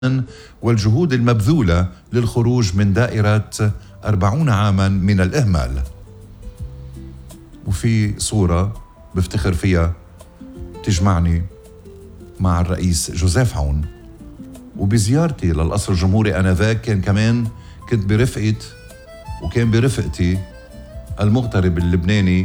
والجهود المبذولة للخروج من دائرة 40 عاما من الإهمال. وفي صورة بفتخر فيها تجمعني مع الرئيس جوزيف عون، وبزيارتي للقصر الجمهوري آنذاك كنت برفقة وكان برفقتي المغترب اللبناني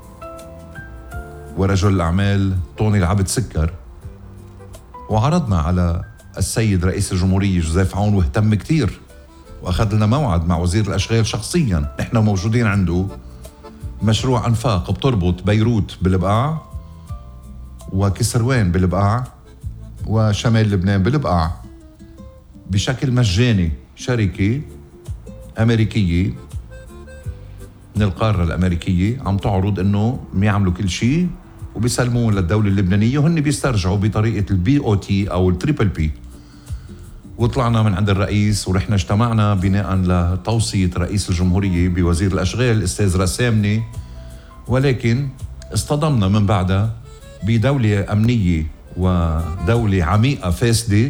ورجل الأعمال طوني العبد سكر، وعرضنا على السيد رئيس الجمهورية جوزيف عون واهتم كتير وأخذ لنا موعد مع وزير الأشغال شخصيا. نحن موجودين عنده مشروع أنفاق بتربط بيروت بالبقاع وكسروان بالبقاع وشمال لبنان بالبقاع بشكل مجاني. شركة أمريكية من القارة الأمريكية عم تعرض إنه بيعملوا كل شيء وبيسلموه للدولة اللبنانية وهن بيسترجعوا بطريقة الBOT أو التريبل بي. وطلعنا من عند الرئيس ورحنا اجتمعنا بناء لتوصية رئيس الجمهورية بوزير الأشغال الأستاذ رسامني، ولكن اصطدمنا من بعدها بدولة أمنية ودولة عميقة فاسدة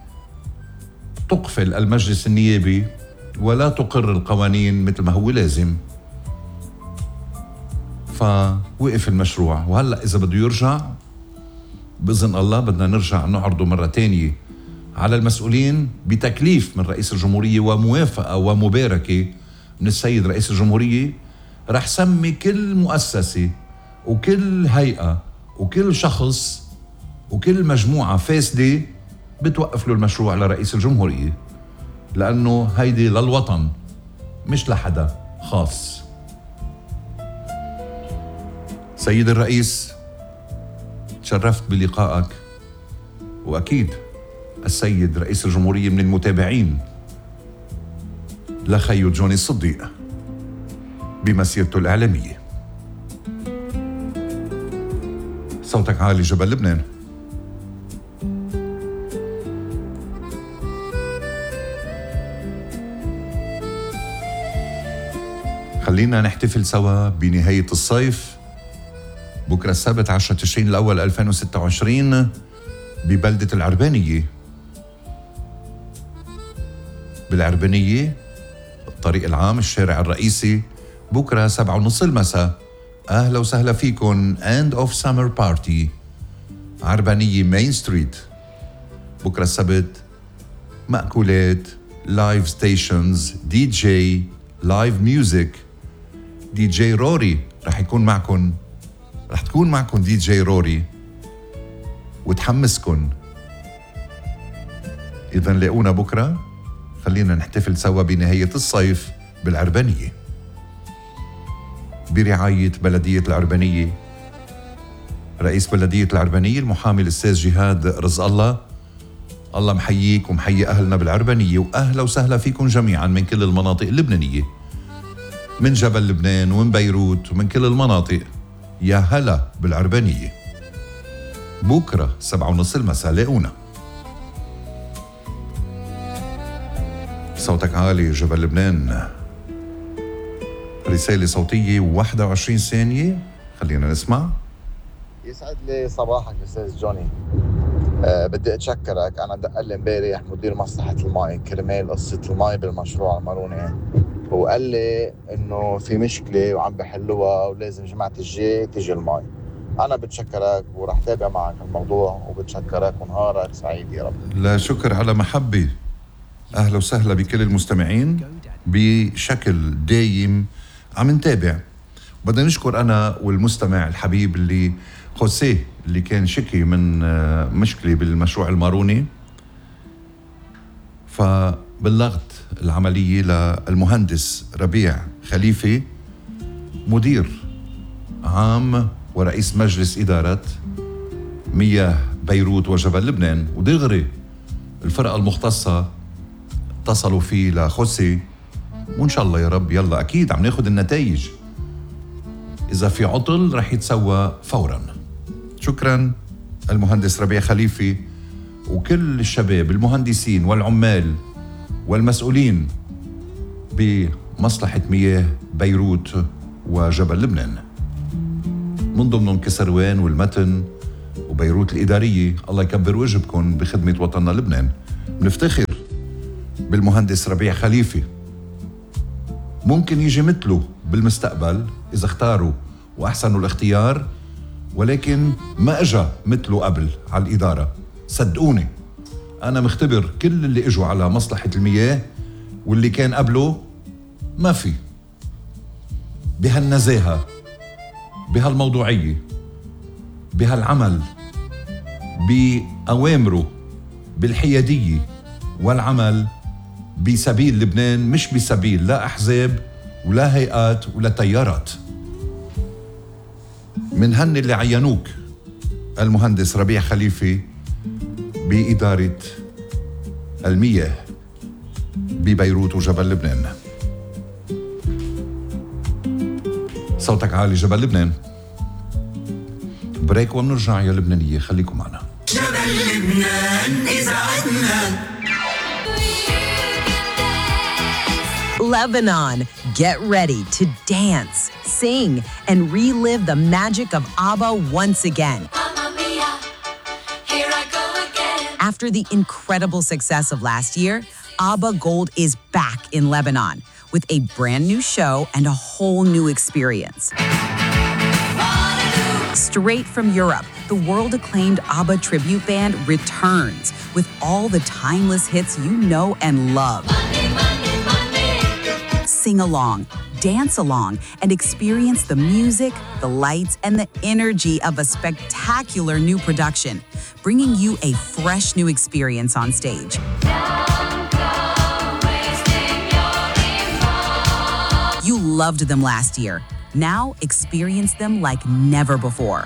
تقفل المجلس النيابي ولا تقر القوانين مثل ما هو لازم. فوقف المشروع، وهلأ إذا بده يرجع بإذن الله بدنا نرجع نعرضه مرة تانية على المسؤولين بتكليف من رئيس الجمهورية وموافقة ومباركة من السيد رئيس الجمهورية. رح سمي كل مؤسسة وكل هيئة وكل شخص وكل مجموعة فاسدة بتوقف له المشروع لرئيس الجمهورية، لأنه هيدي للوطن مش لحدا خاص. سيد الرئيس، تشرفت بلقائك، وأكيد السيد رئيس الجمهورية من المتابعين لخيو جوني الصديق بمسيرته الإعلامية. صوتك عالي جبل لبنان. خلينا نحتفل سوا بنهاية الصيف بكرة السبت 10 تشرين الأول 2026 ببلدة العربانية. بالعربانية الطريق العام الشارع الرئيسي بكرة 7:30 المساء. أهلا وسهلا فيكن End of Summer Party عربانية مين ستريت. بكرة السبت مأكولات، لايف ستيشنز، دي جي، لايف ميوزك. دي جي روري رح تكون معكن دي جي روري وتحمسكن. إذا لاقونا بكرة، خلينا نحتفل سوا بنهاية الصيف بالعربانية برعاية بلدية العربانية. رئيس بلدية العربانية المحامي الأستاذ جهاد رزق الله. الله محييك ومحيي أهلنا بالعربانية، وأهلا وسهلا فيكم جميعا من كل المناطق اللبنانية، من جبل لبنان ومن بيروت ومن كل المناطق. يا هلا بالعربانية. بكرة 7:30 المساء لاقونا. صوتك عالي جبل لبنان. رسالة صوتية 21 ثانية، خلينا نسمع. يسعد لي صباحك أستاذ جوني. بدي أتشكرك. أنا دق لي امبارح مدير مصلحة الماء كرمال قصة الماء بالمشروع الماروني، وقال لي إنه في مشكلة وعم بحلوها ولازم جمعة الجاي تيجي الماء. أنا بتشكرك ورح تابع معك الموضوع، وبتشكرك ونهارك سعيد يا رب. لا شكر على محبة. أهلا وسهلا بكل المستمعين بشكل دايم عم نتابع. بدنا نشكر أنا والمستمع الحبيب اللي خوسيه اللي كان شكي من مشكلة بالمشروع الماروني، فبلغت العملية للمهندس ربيع خليفة مدير عام ورئيس مجلس إدارة مياه بيروت وجبل لبنان، ودغري الفرقة المختصة اتصلوا فيه لخوسي، وإن شاء الله يا رب يلا أكيد عم ناخد النتائج. إذا في عطل رح يتسوى فوراً. شكراً المهندس ربيع خليفة وكل الشباب المهندسين والعمال والمسؤولين بمصلحة مياه بيروت وجبل لبنان، من ضمنهم كسروان والمتن وبيروت الإدارية. الله يكبر وجهكم بخدمة وطننا لبنان. بنفتخر بالمهندس ربيع خليفة، ممكن يجي مثله بالمستقبل إذا اختاروا وأحسنوا الاختيار، ولكن ما أجا مثله قبل على الإدارة. صدقوني أنا مختبر كل اللي إجوا على مصلحة المياه واللي كان قبله، ما في بهالنزاهة، بهالموضوعية، بهالعمل، بأوامره، بالحيادية والعمل بسبيل لبنان، مش بسبيل لا أحزاب ولا هيئات ولا تيارات. من هن اللي عينوك المهندس ربيع خليفة بإدارة المياه ببيروت وجبل لبنان. صوتك عالي جبل لبنان. بريك ومنرجع يا لبنانية، خليكم معنا. جبل لبنان إذاعتنا. Lebanon, get ready to dance, sing, and relive the magic of ABBA once again. Mamma mia, here I go again. After the incredible success of last year, ABBA Gold is back in Lebanon with a brand new show and a whole new experience. Straight from Europe, the world-acclaimed ABBA tribute band returns with all the timeless hits you know and love. Money, money, money. Sing along, dance along, and experience the music, the lights, and the energy of a spectacular new production, bringing you a fresh new experience on stage. You loved them last year. Now experience them like never before.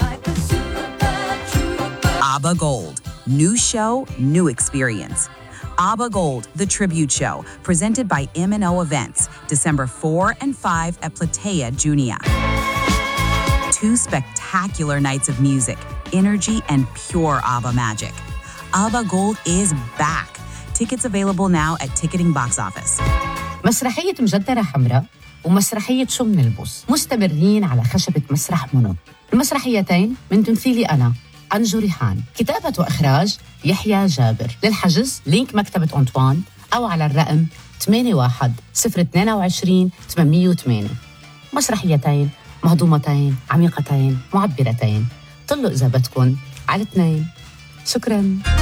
ABBA Gold. New show, new experience. ABBA Gold, the tribute show, presented by M&O Events, December 4 and 5 at Platea Junia. 2 spectacular nights of music, energy, and pure ABBA magic. ABBA Gold is back. Tickets available now at Ticketing Box Office. مسرحية مجدرة حمراء ومسرحية شو منلبس مستمرين على خشبة مسرح منى. المسرحيتين من تمثيلي أنا أنجو ريحان، كتابة وإخراج يحيى جابر. للحجز لينك مكتبة أنطوان أو على الرقم 81 808. مسرحيتين مهضومتين عميقتين معبرتين. طلوا إذا بدكن على 2. شكراً.